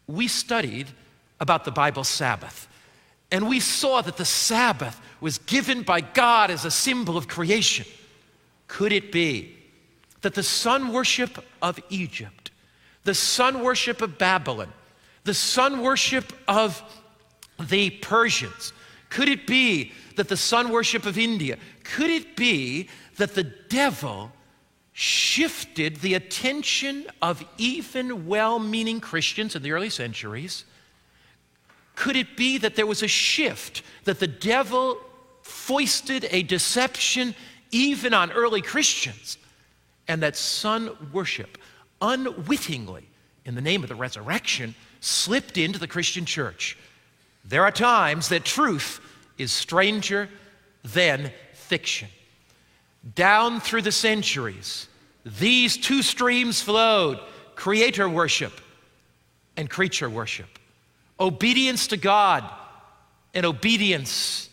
we studied about the Bible Sabbath, and we saw that the Sabbath was given by God as a symbol of creation. Could it be that the sun worship of Egypt, the sun worship of Babylon, the sun worship of the Persians, could it be that the sun worship of India, could it be that the devil shifted the attention of even well-meaning Christians in the early centuries? Could it be that there was a shift, that the devil foisted a deception even on early Christians, and that sun worship unwittingly, in the name of the resurrection, slipped into the Christian church? There are times that truth is stranger than fiction. Down through the centuries, these two streams flowed: creator worship and creature worship. Obedience to God and obedience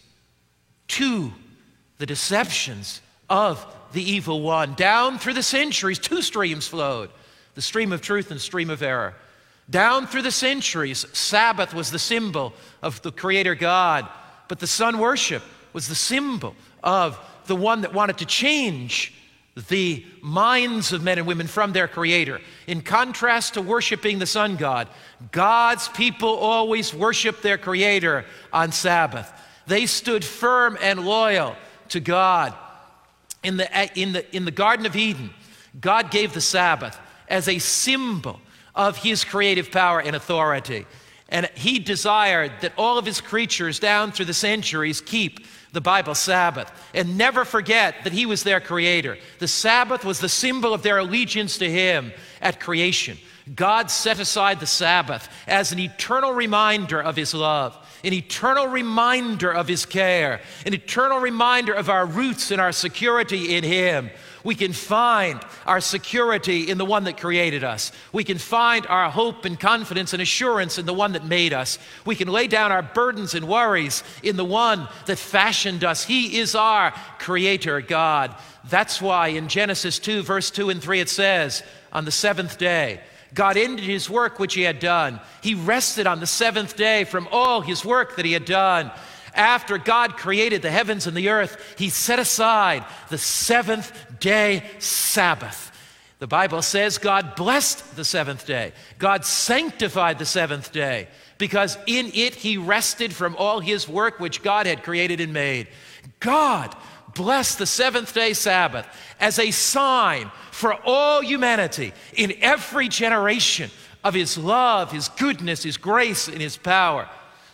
to the deceptions of the evil one. Down through the centuries, two streams flowed: the stream of truth and the stream of error. Down through the centuries, Sabbath was the symbol of the Creator God, but the sun worship was the symbol of the one that wanted to change the minds of men and women from their Creator. In contrast to worshiping the sun god, God's people always worshiped their Creator on Sabbath. They stood firm and loyal to God. In the Garden of Eden, God gave the Sabbath as a symbol of His creative power and authority. And He desired that all of His creatures down through the centuries keep the Bible Sabbath and never forget that He was their Creator. The Sabbath was the symbol of their allegiance to Him at creation. God set aside the Sabbath as an eternal reminder of His love, an eternal reminder of His care, an eternal reminder of our roots and our security in Him. We can find our security in the one that created us. We can find our hope and confidence and assurance in the one that made us. We can lay down our burdens and worries in the one that fashioned us. He is our Creator God. That's why in Genesis 2, verse 2 and 3, it says, on the seventh day, God ended His work which He had done. He rested on the seventh day from all His work that He had done. After God created the heavens and the earth, He set aside the seventh day Sabbath. The Bible says God blessed the seventh day. God sanctified the seventh day because in it He rested from all His work which God had created and made. God blessed the seventh day Sabbath as a sign for all humanity in every generation of His love, His goodness, His grace, and His power.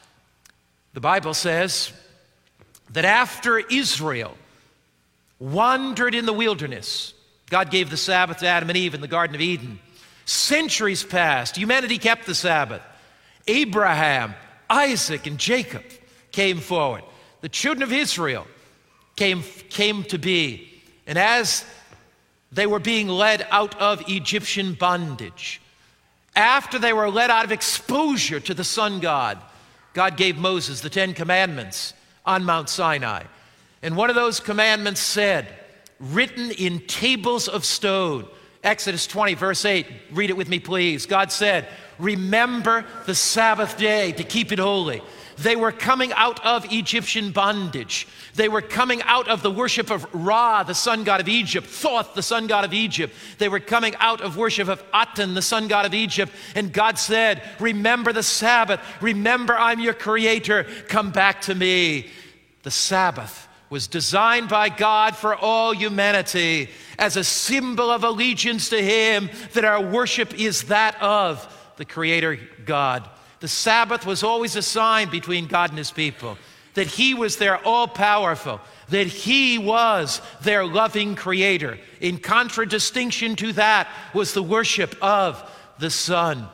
The Bible says that after Israel wandered in the wilderness, God gave the Sabbath to Adam and Eve in the Garden of Eden. Centuries passed. Humanity kept the Sabbath. Abraham, Isaac, and Jacob came forward. The children of Israel came to be. And as they were being led out of Egyptian bondage, after they were led out of exposure to the sun god, God gave Moses the 10 Commandments on Mount Sinai. And one of those commandments said, written in tables of stone, Exodus 20, verse 8, read it with me, please. God said, remember the Sabbath day to keep it holy. They were coming out of Egyptian bondage. They were coming out of the worship of Ra, the sun god of Egypt, Thoth, the sun god of Egypt. They were coming out of worship of Aten, the sun god of Egypt. And God said, remember the Sabbath. Remember I'm your Creator. Come back to me. The Sabbath was designed by God for all humanity as a symbol of allegiance to Him, that our worship is that of the Creator God. The Sabbath was always a sign between God and His people, that He was their all-powerful, that He was their loving Creator. In contradistinction to that was the worship of the sun.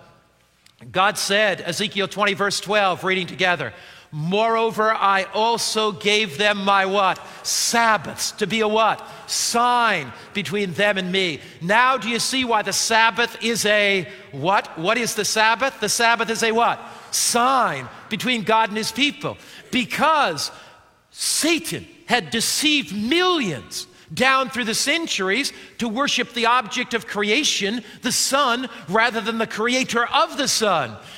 God said, Ezekiel 20, verse 12, reading together, moreover, I also gave them my what? Sabbaths, to be a what? Sign between them and me. Now do you see why the Sabbath is a what? What is the Sabbath? The Sabbath is a what? Sign between God and His people. Because Satan had deceived millions down through the centuries to worship the object of creation, the sun, rather than the Creator of the sun.